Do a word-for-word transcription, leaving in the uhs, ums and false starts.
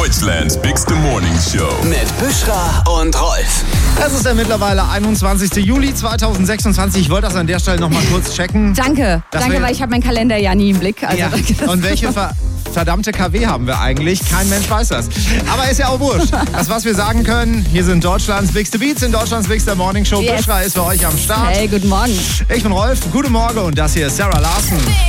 Deutschlands bigste Morning Show. Mit Büschra und Rolf. Es ist ja mittlerweile einundzwanzigster Juli zweitausendsechsundzwanzig. Ich wollte das an der Stelle noch mal kurz checken. Danke, Das danke, wär- weil ich habe meinen Kalender ja nie im Blick. Also Ja. danke, dass Und du- welche ver verdammte K W haben wir eigentlich? Kein Mensch weiß das. Aber ist ja auch wurscht. Das, was wir sagen können, hier sind Deutschlands bigste Beats in Deutschlands bigster Morning Show. Yes. Büschra ist für euch am Start. Hey, guten Morgen. Ich bin Rolf, guten Morgen und das hier ist Sarah Larson.